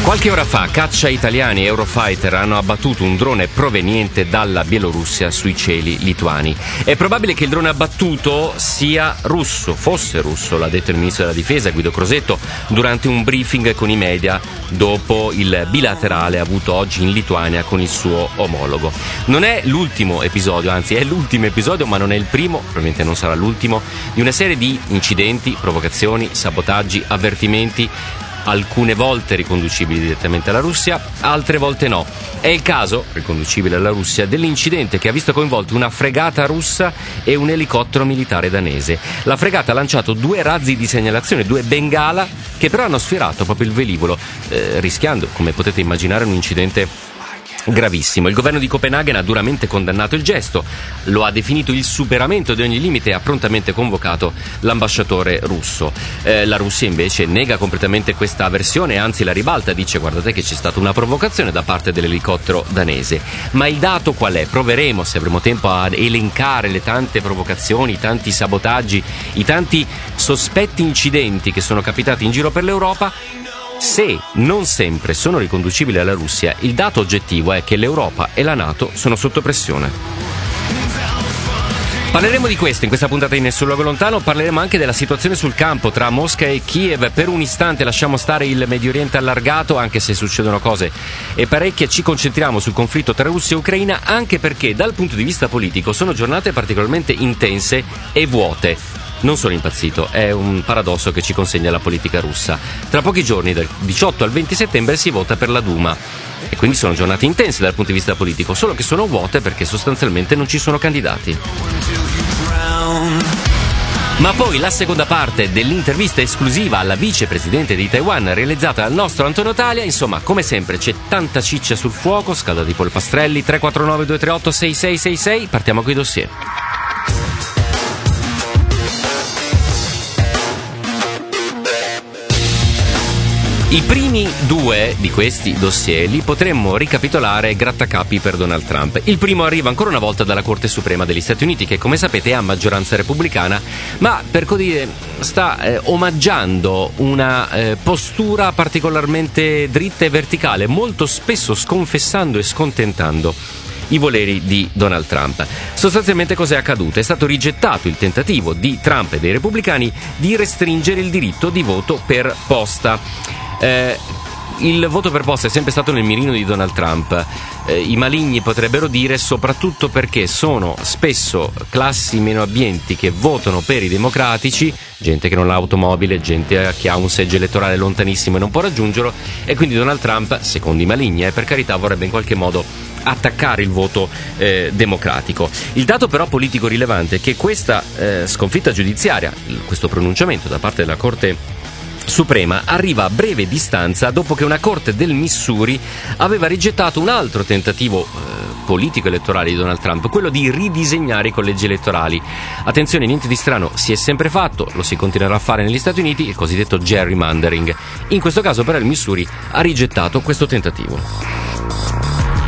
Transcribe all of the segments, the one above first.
Qualche ora fa caccia italiani e Eurofighter hanno abbattuto un drone proveniente dalla Bielorussia sui cieli lituani. È probabile che il drone abbattuto fosse russo, l'ha detto il ministro della difesa Guido Crosetto durante un briefing con i media dopo il bilaterale avuto oggi in Lituania con il suo omologo. Non è l'ultimo episodio, anzi è l'ultimo episodio, ma non è il primo, probabilmente non sarà l'ultimo, di una serie di incidenti, provocazioni, sabotaggi, avvertimenti, alcune volte riconducibili direttamente alla Russia, altre volte no. È il caso, riconducibile alla Russia, dell'incidente che ha visto coinvolti una fregata russa e un elicottero militare danese. La fregata ha lanciato 2 razzi di segnalazione, 2 bengala, che però hanno sfiorato proprio il velivolo, rischiando, come potete immaginare, un incidente gravissimo. Il governo di Copenaghen ha duramente condannato il gesto, lo ha definito il superamento di ogni limite e ha prontamente convocato l'ambasciatore russo. La Russia invece nega completamente questa versione, anzi la ribalta, dice: guardate che c'è stata una provocazione da parte dell'elicottero danese. Ma il dato qual è? Proveremo, se avremo tempo, a elencare le tante provocazioni, i tanti sabotaggi, i tanti sospetti incidenti che sono capitati in giro per l'Europa. Se non sempre sono riconducibili alla Russia, il dato oggettivo è che l'Europa e la NATO sono sotto pressione. Parleremo di questo in questa puntata di Nessun Luogo Lontano. Parleremo anche della situazione sul campo tra Mosca e Kiev. Per un istante lasciamo stare il Medio Oriente allargato, anche se succedono cose e parecchie. Ci concentriamo sul conflitto tra Russia e Ucraina, anche perché dal punto di vista politico sono giornate particolarmente intense e vuote. Non sono impazzito, è un paradosso che ci consegna la politica russa. Tra pochi giorni, dal 18 al 20 settembre, si vota per la Duma. E quindi sono giornate intense dal punto di vista politico, solo che sono vuote perché sostanzialmente non ci sono candidati. Ma poi la seconda parte dell'intervista esclusiva alla vicepresidente di Taiwan realizzata dal nostro Antonio Talia. Insomma, come sempre c'è tanta ciccia sul fuoco, scaldati i polpastrelli. 349 238 6666. Partiamo coi dossier. I primi 2 di questi dossier li potremmo ricapitolare grattacapi per Donald Trump. Il primo arriva ancora una volta dalla Corte Suprema degli Stati Uniti, che come sapete è a maggioranza repubblicana, ma per così dire sta omaggiando una postura particolarmente dritta e verticale, molto spesso sconfessando e scontentando i voleri di Donald Trump. Sostanzialmente cos'è accaduto? È stato rigettato il tentativo di Trump e dei repubblicani di restringere il diritto di voto per posta. Il voto per posta è sempre stato nel mirino di Donald Trump, i maligni potrebbero dire, soprattutto perché sono spesso classi meno abbienti che votano per i democratici, gente che non ha automobile, gente che ha un seggio elettorale lontanissimo e non può raggiungerlo, e quindi Donald Trump, secondo i maligni, per carità, vorrebbe in qualche modo attaccare il voto democratico. Il dato però politico rilevante è che questa sconfitta giudiziaria, questo pronunciamento da parte della Corte Suprema, arriva a breve distanza dopo che una corte del Missouri aveva rigettato un altro tentativo politico elettorale di Donald Trump, quello di ridisegnare i collegi elettorali. Attenzione, niente di strano, si è sempre fatto, lo si continuerà a fare negli Stati Uniti, il cosiddetto gerrymandering. In questo caso però il Missouri ha rigettato questo tentativo.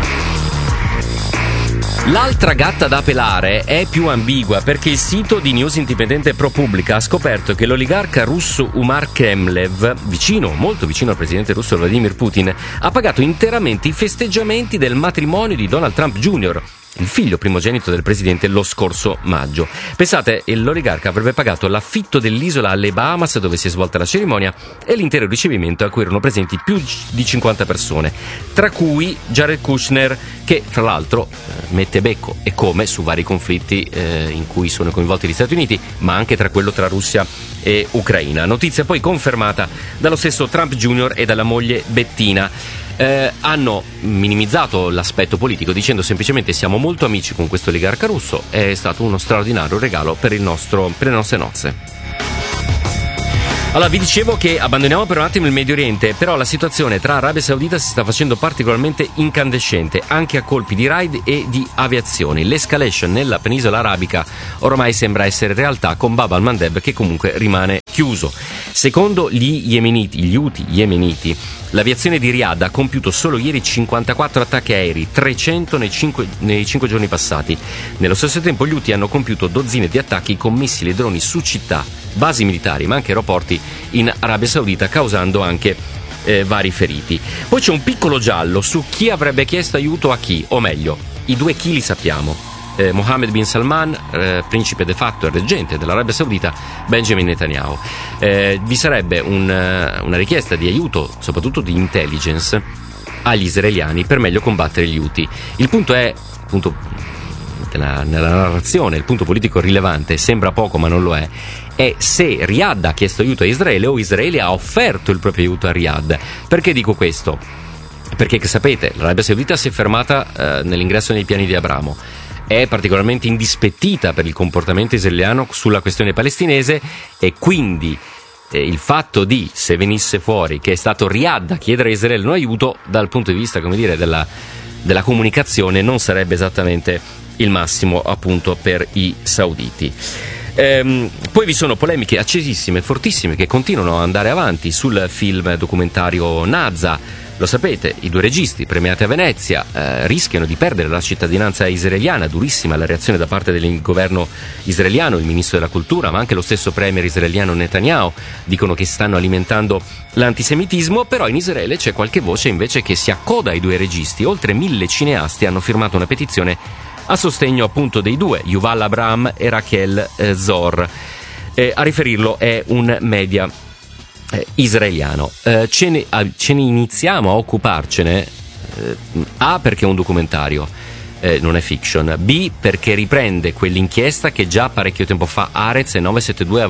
L'altra gatta da pelare è più ambigua, perché il sito di news indipendente ProPublica ha scoperto che l'oligarca russo Umar Kremlev, molto vicino al presidente russo Vladimir Putin, ha pagato interamente i festeggiamenti del matrimonio di Donald Trump Jr., il figlio primogenito del presidente, lo scorso maggio. Pensate, l'oligarca avrebbe pagato l'affitto dell'isola alle Bahamas dove si è svolta la cerimonia e l'intero ricevimento a cui erano presenti più di 50 persone, tra cui Jared Kushner, che fra l'altro mette becco e come su vari conflitti in cui sono coinvolti gli Stati Uniti, ma anche tra quello tra Russia e Ucraina. Notizia poi confermata dallo stesso Trump Jr. e dalla moglie Bettina. Hanno minimizzato l'aspetto politico dicendo semplicemente: siamo molto amici con questo oligarca russo, è stato uno straordinario regalo per le nostre nozze. Allora, vi dicevo che abbandoniamo per un attimo il Medio Oriente, però la situazione tra Arabia Saudita si sta facendo particolarmente incandescente, anche a colpi di raid e di aviazioni. L'escalation nella penisola arabica ormai sembra essere realtà, con Bab al-Mandeb che comunque rimane chiuso. Secondo gli Houthi yemeniti, l'aviazione di Riyadh ha compiuto solo ieri 54 attacchi aerei, 300 nei 5 giorni passati. Nello stesso tempo gli Houthi hanno compiuto dozzine di attacchi con missili e droni su città, basi militari ma anche aeroporti in Arabia Saudita, causando anche vari feriti. Poi c'è un piccolo giallo su chi avrebbe chiesto aiuto a chi, o meglio, i due chi li sappiamo. Mohammed bin Salman, principe de facto e reggente dell'Arabia Saudita, Benjamin Netanyahu. Vi sarebbe una richiesta di aiuto, soprattutto di intelligence, agli israeliani per meglio combattere gli Houthi. Il punto è, nella narrazione, il punto politico rilevante, sembra poco ma non lo è se Riyadh ha chiesto aiuto a Israele o Israele ha offerto il proprio aiuto a Riyadh. Perché dico questo? Perché, che sapete, l'Arabia Saudita si è fermata nell'ingresso nei piani di Abramo, è particolarmente indispettita per il comportamento israeliano sulla questione palestinese, e quindi il fatto di, se venisse fuori che è stato Riyadh a chiedere a Israele un aiuto, dal punto di vista, come dire, della comunicazione, non sarebbe esattamente il massimo, appunto, per i sauditi. Poi vi sono polemiche accesissime, fortissime, che continuano ad andare avanti sul film documentario Naza. Lo sapete, i due registi premiati a Venezia rischiano di perdere la cittadinanza israeliana. Durissima la reazione da parte del governo israeliano, il ministro della cultura, ma anche lo stesso premier israeliano Netanyahu dicono che stanno alimentando l'antisemitismo. Però in Israele c'è qualche voce invece che si accoda ai due registi. Oltre 1000 cineasti hanno firmato una petizione a sostegno appunto dei due, Yuval Abraham e Rachel Zor. A riferirlo è un media israeliano. Ce ne iniziamo a occuparcene, A, perché è un documentario, non è fiction, B, perché riprende quell'inchiesta che già parecchio tempo fa Haaretz e 972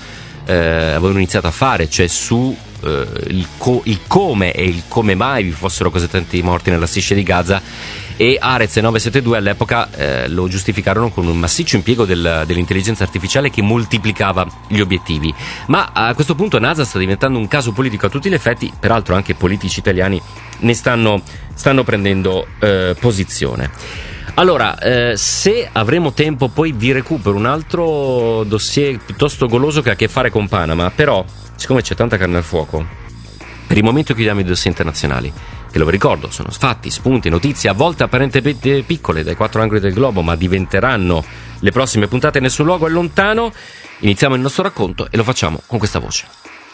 avevano iniziato a fare, cioè su il come e il come mai vi fossero così tanti morti nella striscia di Gaza. E Haaretz e 972 all'epoca lo giustificarono con un massiccio impiego dell'intelligenza artificiale che moltiplicava gli obiettivi. Ma a questo punto Naza sta diventando un caso politico a tutti gli effetti, peraltro anche politici italiani ne stanno prendendo posizione. Allora, se avremo tempo poi vi recupero un altro dossier piuttosto goloso che ha a che fare con Panama, però siccome c'è tanta carne al fuoco, per il momento chiudiamo i dossier internazionali, che lo ricordo sono fatti, spunti, notizie a volte apparentemente piccole dai quattro angoli del globo, ma diventeranno le prossime puntate. Nessun luogo è lontano. Iniziamo il nostro racconto e lo facciamo con questa voce.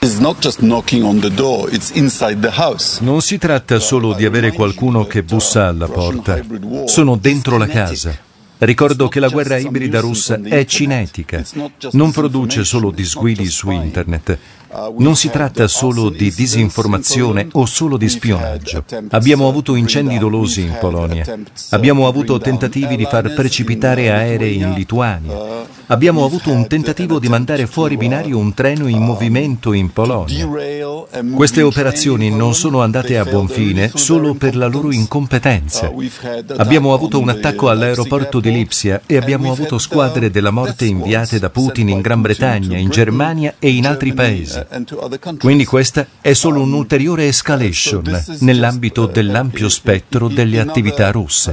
Non si tratta solo di avere qualcuno che bussa alla porta, sono dentro la casa. Ricordo che la guerra ibrida russa è cinetica, non produce solo disguidi su internet. Non si tratta solo di disinformazione o solo di spionaggio. Abbiamo avuto incendi dolosi in Polonia. Abbiamo avuto tentativi di far precipitare aerei in Lituania. Abbiamo avuto un tentativo di mandare fuori binario un treno in movimento in Polonia. Queste operazioni non sono andate a buon fine solo per la loro incompetenza. Abbiamo avuto un attacco all'aeroporto di Lipsia e abbiamo avuto squadre della morte inviate da Putin in Gran Bretagna, in Germania e in altri paesi. Quindi questa è solo un'ulteriore escalation nell'ambito dell'ampio spettro delle attività russe.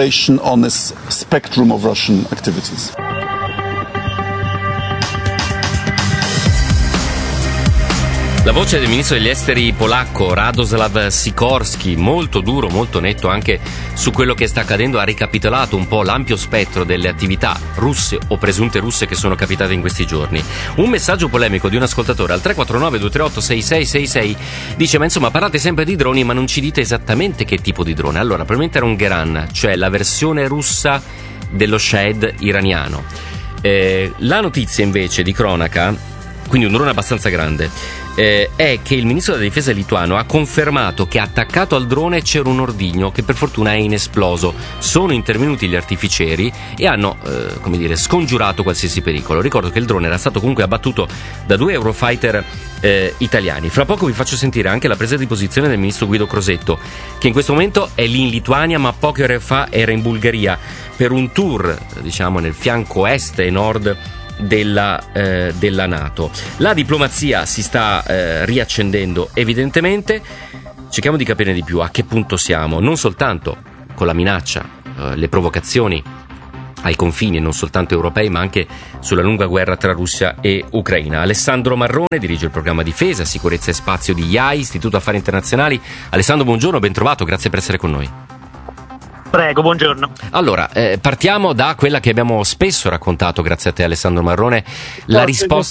La voce del ministro degli esteri polacco Radoslav Sikorski, molto duro, molto netto anche su quello che sta accadendo, ha ricapitolato un po' l'ampio spettro delle attività russe o presunte russe che sono capitate in questi giorni. Un messaggio polemico di un ascoltatore al 349-238-6666 dice: ma insomma, parlate sempre di droni ma non ci dite esattamente che tipo di drone. Allora, probabilmente era un Gran, cioè la versione russa dello Shahed iraniano. La notizia invece di cronaca, quindi un drone abbastanza grande, è che il ministro della difesa lituano ha confermato che attaccato al drone c'era un ordigno che per fortuna è inesploso. Sono intervenuti gli artificieri e hanno scongiurato qualsiasi pericolo. Ricordo che il drone era stato comunque abbattuto da 2 Eurofighter italiani. Fra poco vi faccio sentire anche la presa di posizione del ministro Guido Crosetto, che in questo momento è lì in Lituania, ma poche ore fa era in Bulgaria per un tour, diciamo, nel fianco est e nord della NATO. La diplomazia si sta riaccendendo evidentemente. Cerchiamo di capire di più a che punto siamo, non soltanto con la minaccia, le provocazioni ai confini, non soltanto europei, ma anche sulla lunga guerra tra Russia e Ucraina. Alessandro Marrone dirige il programma Difesa, Sicurezza e Spazio di IAI, Istituto Affari Internazionali. Alessandro, buongiorno, ben trovato, grazie per essere con noi. Prego, buongiorno. Allora, partiamo da quella che abbiamo spesso raccontato, grazie a te Alessandro Marrone, la risposta...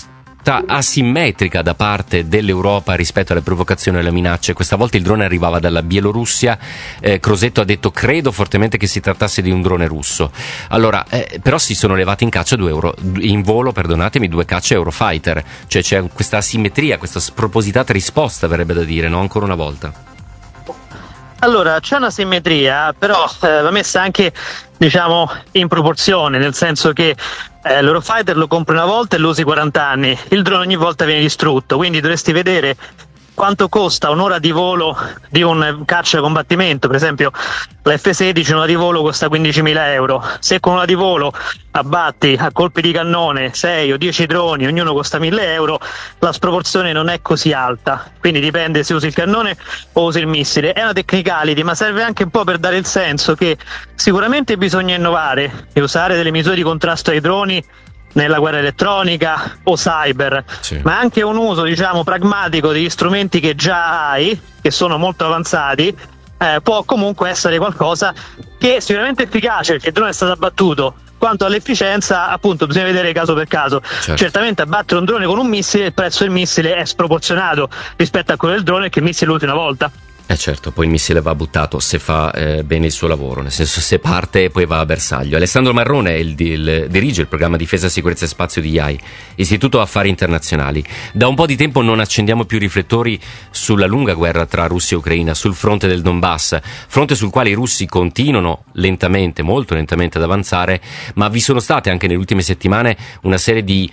scelta asimmetrica da parte dell'Europa rispetto alle provocazioni e alle minacce. Questa volta il drone arrivava dalla Bielorussia. Crosetto ha detto: credo fortemente che si trattasse di un drone russo. Allora, però si sono levati in volo, due cacce Eurofighter, cioè c'è questa asimmetria, questa spropositata risposta, verrebbe da dire, no? Ancora una volta. Allora, c'è una simmetria, però va messa anche, diciamo, in proporzione, nel senso che l'Eurofighter lo compri una volta e lo usi 40 anni, il drone ogni volta viene distrutto, quindi dovresti vedere quanto costa un'ora di volo di un caccia da combattimento. Per esempio la F-16 un'ora di volo costa 15.000 euro, se con un'ora di volo abbatti a colpi di cannone 6 o 10 droni, ognuno costa 1.000 euro, la sproporzione non è così alta, quindi dipende se usi il cannone o usi il missile. È una technicality, ma serve anche un po' per dare il senso che sicuramente bisogna innovare e usare delle misure di contrasto ai droni nella guerra elettronica o cyber, sì, ma anche un uso, diciamo, pragmatico degli strumenti che già hai, che sono molto avanzati, può comunque essere qualcosa che è sicuramente efficace, perché il drone è stato abbattuto. Quanto all'efficienza, appunto, bisogna vedere caso per caso. Certo. Certamente abbattere un drone con un missile, il prezzo del missile è sproporzionato rispetto a quello del drone, che il missile lo usi una volta. Certo, poi il missile va buttato se fa bene il suo lavoro, nel senso, se parte e poi va a bersaglio. Alessandro Marrone dirige il programma Difesa, Sicurezza e Spazio di IAI, Istituto Affari Internazionali. Da un po' di tempo non accendiamo più riflettori sulla lunga guerra tra Russia e Ucraina, sul fronte del Donbass, fronte sul quale i russi continuano lentamente, molto lentamente ad avanzare, ma vi sono state anche nelle ultime settimane una serie di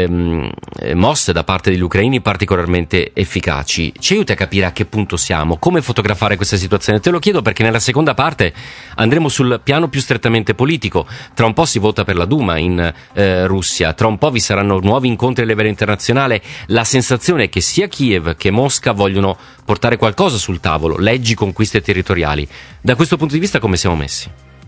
mosse da parte degli ucraini particolarmente efficaci. Ci aiuta a capire a che punto siamo, come fotografare questa situazione? Te lo chiedo perché nella seconda parte andremo sul piano più strettamente politico. Tra un po' si vota per la Duma in Russia, tra un po' vi saranno nuovi incontri a livello internazionale. La sensazione è che sia Kiev che Mosca vogliono portare qualcosa sul tavolo, leggi conquiste territoriali. Da questo punto di vista come siamo messi?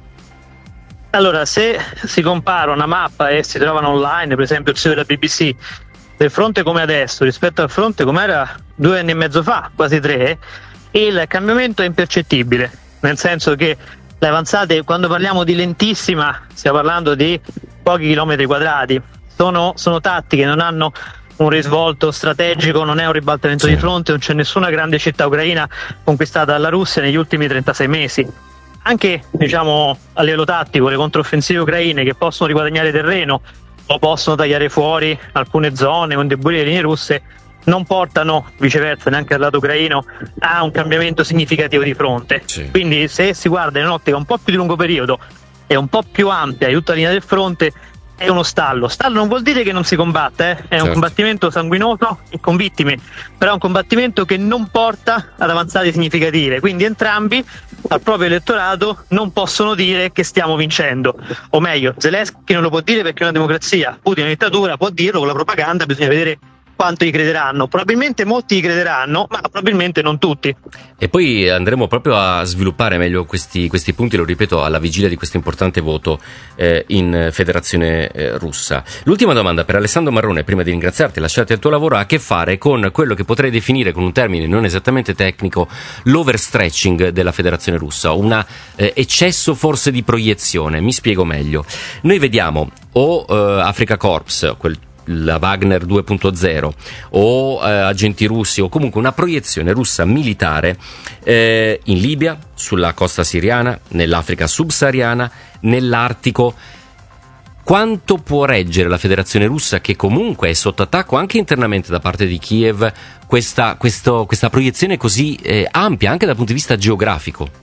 Allora, se si compara una mappa e si trovano online, per esempio il sito della BBC, del fronte come adesso rispetto al fronte come era 2 anni e mezzo fa, quasi 3, il cambiamento è impercettibile, nel senso che le avanzate, quando parliamo di lentissima, stiamo parlando di pochi chilometri quadrati, sono tattiche, non hanno un risvolto strategico, non è un ribaltamento di fronte, non c'è nessuna grande città ucraina conquistata dalla Russia negli ultimi 36 mesi. Anche, diciamo, a livello tattico, le controffensive ucraine che possono riguadagnare terreno o possono tagliare fuori alcune zone o indebolire le linee russe non portano, viceversa, neanche dal lato ucraino, a un cambiamento significativo di fronte. Sì. Quindi se si guarda in un'ottica un po' più di lungo periodo e un po' più ampia di tutta la linea del fronte, è uno stallo. Stallo non vuol dire che non si combatte, è un combattimento sanguinoso e con vittime, però è un combattimento che non porta ad avanzate significative, quindi entrambi al proprio elettorato non possono dire che stiamo vincendo, o meglio, Zelensky non lo può dire perché è una democrazia, Putin è una dittatura, può dirlo con la propaganda, bisogna vedere quanto gli crederanno. Probabilmente molti gli crederanno, ma probabilmente non tutti. E poi andremo proprio a sviluppare meglio questi punti, lo ripeto, alla vigilia di questo importante voto in Federazione Russa. L'ultima domanda per Alessandro Marrone, prima di ringraziarti e lasciarti al tuo lavoro, ha a che fare con quello che potrei definire, con un termine non esattamente tecnico, l'overstretching della Federazione Russa, un eccesso forse di proiezione. Mi spiego meglio. Noi vediamo Africa Corps, la Wagner 2.0 o agenti russi, o comunque una proiezione russa militare in Libia, sulla costa siriana, nell'Africa subsahariana, nell'Artico. Quanto può reggere la Federazione Russa, che comunque è sotto attacco anche internamente da parte di Kiev, questa proiezione così ampia anche dal punto di vista geografico?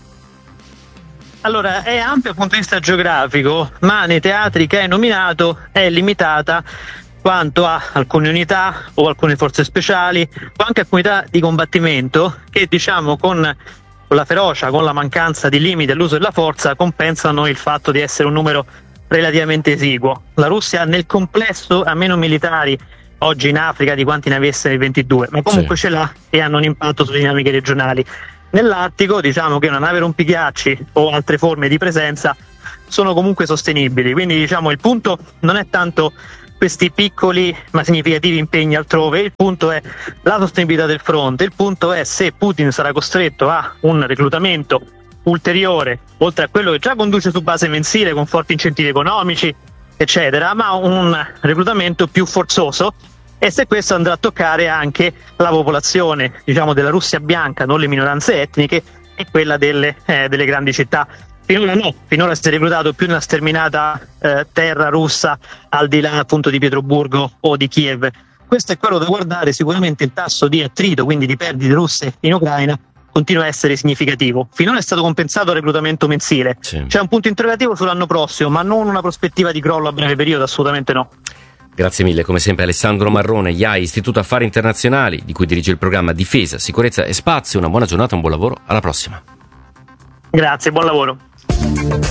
Allora, è ampio dal punto di vista geografico, ma nei teatri che hai nominato è limitata quanto a alcune unità o alcune forze speciali o anche alcune unità di combattimento che, diciamo, con la ferocia, con la mancanza di limiti all'uso della forza, compensano il fatto di essere un numero relativamente esiguo. La Russia nel complesso ha meno militari oggi in Africa di quanti ne avesse nel 22, ma comunque ce l'ha e hanno un impatto sulle dinamiche regionali. Nell'Artico, diciamo che una nave rompighiacci o altre forme di presenza sono comunque sostenibili, quindi, diciamo, il punto non è tanto questi piccoli ma significativi impegni altrove, il punto è la sostenibilità del fronte, il punto è se Putin sarà costretto a un reclutamento ulteriore, oltre a quello che già conduce su base mensile con forti incentivi economici, eccetera, ma un reclutamento più forzoso e se questo andrà a toccare anche la popolazione, diciamo, della Russia bianca, non le minoranze etniche, e quella delle grandi città. Finora no, finora si è reclutato più nella sterminata terra russa, al di là appunto di Pietroburgo o di Kiev. Questo è quello da guardare. Sicuramente il tasso di attrito, quindi di perdite russe in Ucraina, continua a essere significativo. Finora è stato compensato il reclutamento mensile. Sì. C'è un punto interrogativo sull'anno prossimo, ma non una prospettiva di crollo a breve periodo, assolutamente no. Grazie mille, come sempre Alessandro Marrone, IAI, Istituto Affari Internazionali, di cui dirige il programma Difesa, Sicurezza e Spazio. Una buona giornata, un buon lavoro, alla prossima. Grazie, buon lavoro.